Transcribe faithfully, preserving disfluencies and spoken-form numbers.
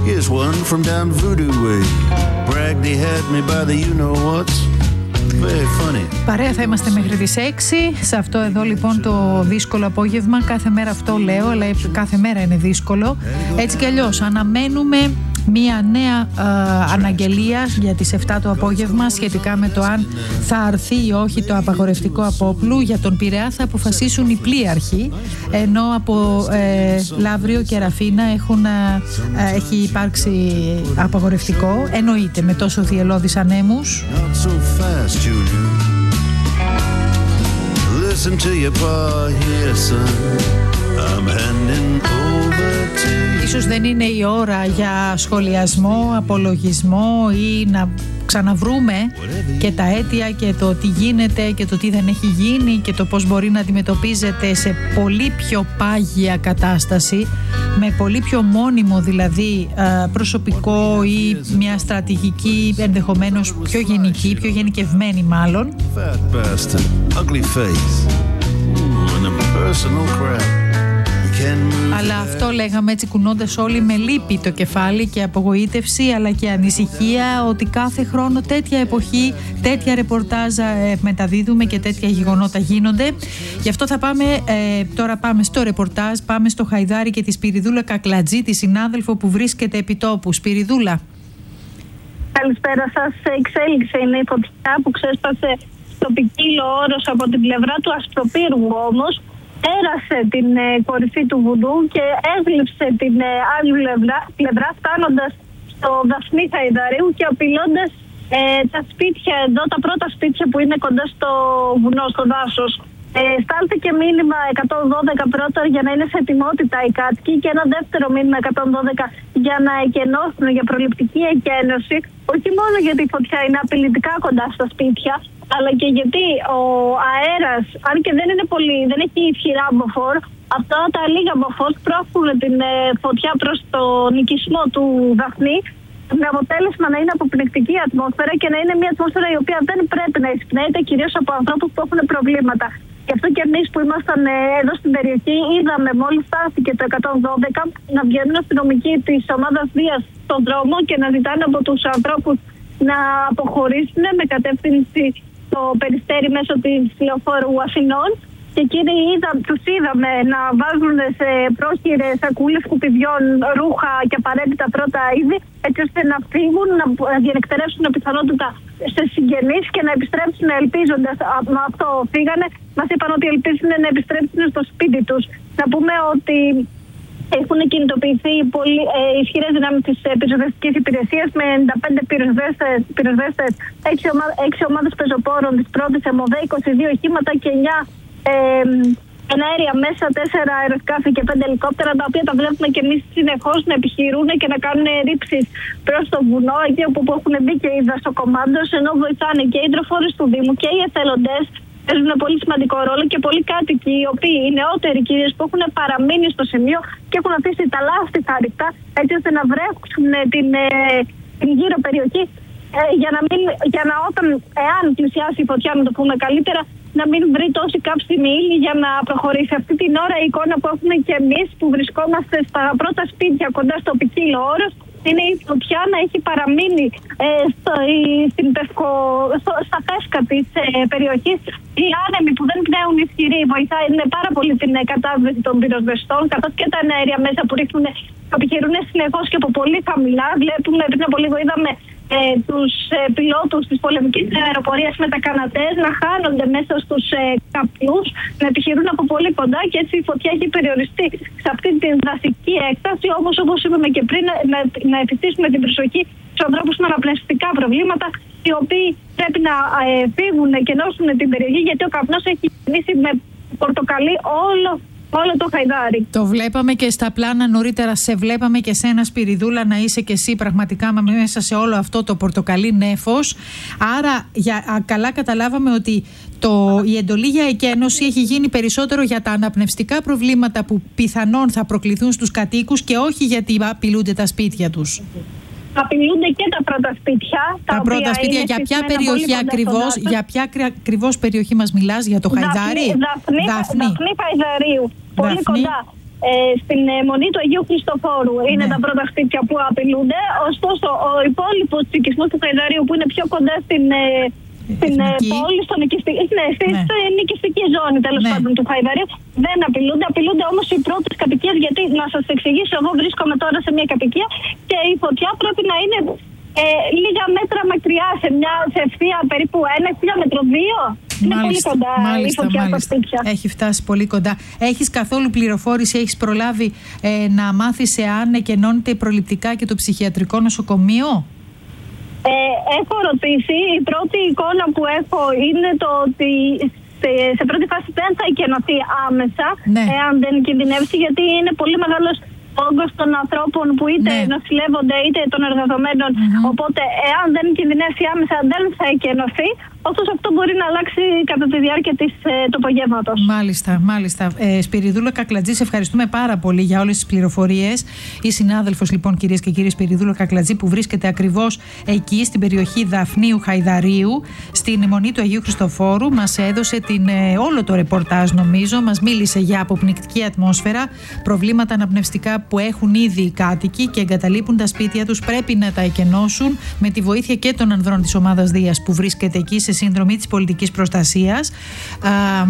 Here's one from down Voodoo Way. Bragged he had me by the you know what's. Very funny. Παρέα θα είμαστε μέχρι τις έξι. Σε αυτό εδώ λοιπόν το δύσκολο απόγευμα. Κάθε μέρα αυτό λέω, αλλά κάθε μέρα είναι δύσκολο. Έτσι κι αλλιώς αναμένουμε μία νέα ε, αναγγελία για τις επτά το απόγευμα σχετικά με το αν θα αρθεί ή όχι το απαγορευτικό απόπλου. Για τον Πειραιά θα αποφασίσουν οι πλοίαρχοι, ενώ από ε, Λαύριο και Ραφίνα έχουν, ε, ε, έχει υπάρξει απαγορευτικό. Εννοείται με τόσο θυελλώδεις ανέμους. Listen to your pa here, son. I'm handing over to you. Ίσως δεν είναι η ώρα για σχολιασμό, απολογισμό ή να ξαναβρούμε και τα αίτια και το τι γίνεται και το τι δεν έχει γίνει και το πώς μπορεί να αντιμετωπίζεται σε πολύ πιο πάγια κατάσταση, με πολύ πιο μόνιμο δηλαδή προσωπικό ή μια στρατηγική ενδεχομένως πιο γενική, πιο γενικευμένη μάλλον. Αλλά αυτό λέγαμε έτσι κουνώντας όλοι με λύπη το κεφάλι και απογοήτευση αλλά και ανησυχία ότι κάθε χρόνο τέτοια εποχή, τέτοια ρεπορτάζ ε, μεταδίδουμε και τέτοια γεγονότα γίνονται. Γι' αυτό θα πάμε, ε, τώρα πάμε στο ρεπορτάζ, πάμε στο Χαϊδάρι και τη Σπυριδούλα Κακλατζή, τη συνάδελφο που βρίσκεται επί τόπου. Σπυριδούλα. Καλησπέρα σας. Εξέλιξε είναι η φωτιά που ξέσπασε στο ποικίλο όρος από την πλευρά του Ασπροπύργου όμως. Πέρασε την ε, κορυφή του βουνού και έγλειψε την ε, άλλη πλευρά, πλευρά φτάνοντας στο Δαφνί Χαϊδαρίου και απειλώντας ε, τα σπίτια εδώ, τα πρώτα σπίτια που είναι κοντά στο βουνό, στο δάσος. Ε, στάλθηκε μήνυμα εκατόν δώδεκα πρώτα για να είναι σε ετοιμότητα οι κάτοικοι και ένα δεύτερο μήνυμα εκατόν δώδεκα για να εκενώσουν για προληπτική εκένωση. Όχι μόνο γιατί η φωτιά είναι απειλητικά κοντά στα σπίτια, αλλά και γιατί ο αέρας, αν και δεν είναι πολύ, δεν έχει ισχυρά μποφόρ, αυτά τα λίγα μποφόρ πρόφουν την ε, φωτιά προς τον οικισμό του Δαφνί, με αποτέλεσμα να είναι αποπνικτική ατμόσφαιρα και να είναι μια ατμόσφαιρα η οποία δεν πρέπει να εισπνέεται κυρίως από ανθρώπους που έχουν προβλήματα. Γι' αυτό και εμείς που ήμασταν ε, εδώ στην περιοχή, είδαμε μόλις στάθηκε το εκατόν δώδεκα να βγαίνουν αστυνομικοί της ομάδας Δίας στον δρόμο και να ζητάνε από τους ανθρώπους να αποχωρήσουν με κατεύθυνση το Περιστέρι μέσω της λεωφόρου Αθηνών. Και εκείνοι είδα, τους είδαμε να βάζουν σε πρόχειρες σακούλες σκουπιδιών ρούχα και απαραίτητα πρώτα είδη, έτσι ώστε να φύγουν, να διανεκτερεύσουν πιθανότητα σε συγγενείς και να επιστρέψουν ελπίζοντας. Με αυτό φύγανε. Μας είπαν ότι ελπίζουν να επιστρέψουν στο σπίτι τους. Να πούμε ότι έχουν κινητοποιηθεί πολύ ε, ισχυρές δυνάμεις της ε, πυροσβεστικής υπηρεσίας με ενενήντα πέντε πυροσβέστες, έξι ομάδες πεζοπόρων της πρώτης ΕΜΟΔΕ, είκοσι δύο οχήματα και εννιά ε, εναέρια μέσα, τέσσερα αεροσκάφη και πέντε ελικόπτερα, τα οποία τα βλέπουμε και εμείς συνεχώς να επιχειρούν και να κάνουν ρήψεις προς το βουνό, εκεί όπου έχουν μπει και οι δασοκομάντος, ενώ βοηθάνε και οι υδροφόροι του Δήμου και οι εθελοντές. Παίζουν πολύ σημαντικό ρόλο και πολλοί κάτοικοι, οι οποίοι οι νεότεροι κυρίες που έχουν παραμείνει στο σημείο και έχουν αφήσει τα λάστιχα ανοιχτά, έτσι ώστε να βρέξουν την, την γύρω περιοχή, για να, μην, για να όταν, εάν πλησιάσει η φωτιά, να το πούμε καλύτερα, να μην βρει τόση κάψιμη ύλη για να προχωρήσει. Αυτή την ώρα η εικόνα που έχουμε και εμείς που βρισκόμαστε στα πρώτα σπίτια κοντά στο ποικίλο όρος, είναι η φωτιά να έχει παραμείνει ε, στο, η, στην πευκο, στο, στα πέσκα της ε, περιοχής. Οι άνεμοι που δεν πνέουν ισχυροί βοηθάει είναι πάρα πολύ την ε, κατάσβεση των πυροσβεστών, καθώς και τα αέρια μέσα που ρίχνουν, που επιχειρούν συνεχώς και από πολύ χαμηλά. Βλέπουμε πριν από λίγο είδαμε ε, τους ε, πιλότους της πολεμικής αεροπορίας με τα κανατές να χάνονται μέσα στους ε, καπνούς, να επιχειρούν από πολύ κοντά και έτσι η φωτιά έχει περιοριστεί σε αυτή την δασική έκταση. Όμως, όπως είπαμε και πριν, να, να επιστήσουμε την προσοχή στους ανθρώπους με αναπνευστικά προβλήματα, οι οποίοι πρέπει να ε, φύγουν και ενώσουν την περιοχή, γιατί ο καπνός έχει γεννήσει με πορτοκαλί όλο όλο το Χαϊδάρι. Το βλέπαμε και στα πλάνα νωρίτερα, σε βλέπαμε και σε ένα Σπυριδούλα να είσαι και εσύ πραγματικά μέσα σε όλο αυτό το πορτοκαλί νέφος. Άρα για, καλά καταλάβαμε ότι το, η εντολή για εκένωση έχει γίνει περισσότερο για τα αναπνευστικά προβλήματα που πιθανόν θα προκληθούν στους κατοίκους και όχι γιατί απειλούνται τα σπίτια τους. Απειλούνται και τα πρώτα σπίτια. Τα, τα πρώτα σπίτια, για ποια περιοχή ακριβώς, για ποια ακριβώς περιοχή μας μιλάς, για το Χαϊδάρι? Δαφνί, Δαφνί. Δαφνί Χαϊδαρίου, πολύ Δαφνί. κοντά. Ε, στην ε, Μονή του Αγίου Χριστοφόρου είναι ναι. τα πρώτα σπίτια που απειλούνται. Ωστόσο, ο υπόλοιπος του οικισμού του Χαϊδαρίου, που είναι πιο κοντά στην, ε, στην ε, πόλη, στον οικιστη... ναι, στην ναι. οικιστική ζώνη τέλος ναι. πάντων του Χαϊδαρίου, δεν απειλούνται. Απειλούνται όμως οι πρώτες κατοικίες, γιατί να σας εξηγήσω, εγώ βρίσκομαι τώρα σε μια κατοικία και η φωτιά πρέπει να είναι ε, λίγα μέτρα μακριά, σε μια σε ευθεία περίπου ένα χιλιόμετρο, δύο. Είναι μάλιστα, πολύ κοντά μάλιστα, η φωτιά μάλιστα. στα σπίτια. Έχει φτάσει πολύ κοντά. Έχεις καθόλου πληροφόρηση, έχεις προλάβει ε, να μάθεις εάν εκενώνεται προληπτικά και το ψυχιατρικό νοσοκομείο? Ε, έχω ρωτήσει. Η πρώτη εικόνα που έχω είναι το ότι σε, σε πρώτη φάση δεν θα εκενωθεί άμεσα, ναι. εάν δεν κινδυνεύσει, γιατί είναι πολύ μεγάλος όγκος των ανθρώπων που είτε ναι. νοσηλεύονται είτε των εργαζομένων. Mm-hmm. Οπότε, εάν δεν κινδυνεύσει άμεσα, δεν θα εκενωθεί. Ωστόσο, αυτό μπορεί να αλλάξει κατά τη διάρκεια της, ε, του απογεύματος. Μάλιστα, μάλιστα. Ε, Σπυριδούλα Κακλατζή, σε ευχαριστούμε πάρα πολύ για όλες τις πληροφορίες. Η συνάδελφος, λοιπόν, κυρίες και κύριοι, Σπυριδούλα Κακλατζή, που βρίσκεται ακριβώς εκεί, στην περιοχή Δαφνίου Χαϊδαρίου, στην Μονή του Αγίου Χριστοφόρου, μας έδωσε την, ε, όλο το ρεπορτάζ, νομίζω. Μας μίλησε για αποπνικτική ατμόσφαιρα, προβλήματα αναπνευστικά που έχουν ήδη οι κάτοικοι και εγκαταλείπουν τα σπίτια τους. Πρέπει να τα εκενώσουν με τη βοήθεια και των ανδρών της ομάδας Δίας που βρίσκεται εκεί σε συνδρομή της πολιτικής προστασίας.